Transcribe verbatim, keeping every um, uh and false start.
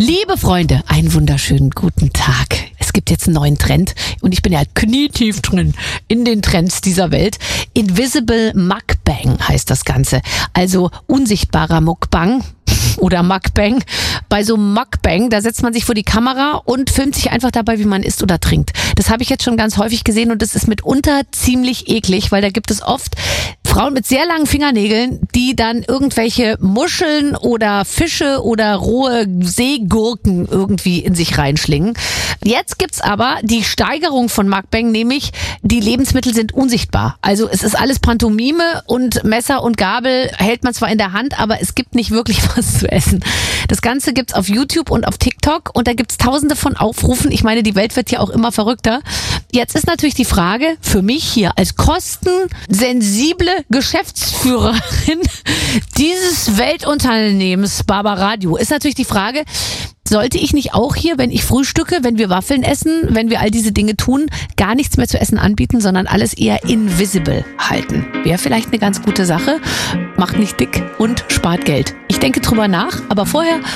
Liebe Freunde, einen wunderschönen guten Tag. Es gibt jetzt einen neuen Trend und ich bin ja knietief drin in den Trends dieser Welt. Invisible Mukbang heißt das Ganze. Also unsichtbarer Mukbang oder Mukbang. Bei so einem Mukbang, da setzt man sich vor die Kamera und filmt sich einfach dabei, wie man isst oder trinkt. Das habe ich jetzt schon ganz häufig gesehen und das ist mitunter ziemlich eklig, weil da gibt es oft Frauen mit sehr langen Fingernägeln, die dann irgendwelche Muscheln oder Fische oder rohe Seegurken irgendwie in sich reinschlingen. Jetzt gibt's aber die Steigerung von Mukbang, nämlich die Lebensmittel sind unsichtbar. Also es ist alles Pantomime und Messer und Gabel hält man zwar in der Hand, aber es gibt nicht wirklich was zu essen. Das Ganze gibt's auf YouTube und auf TikTok und da gibt's tausende von Aufrufen. Ich meine, die Welt wird ja auch immer verrückter. Jetzt ist natürlich die Frage für mich hier als kostensensible Geschäftsführerin dieses Weltunternehmens Barbaradio ist natürlich die Frage, sollte ich nicht auch hier, wenn ich frühstücke, wenn wir Waffeln essen, wenn wir all diese Dinge tun, gar nichts mehr zu essen anbieten, sondern alles eher invisible halten? Wäre vielleicht eine ganz gute Sache, macht nicht dick und spart Geld. Ich denke drüber nach, aber vorher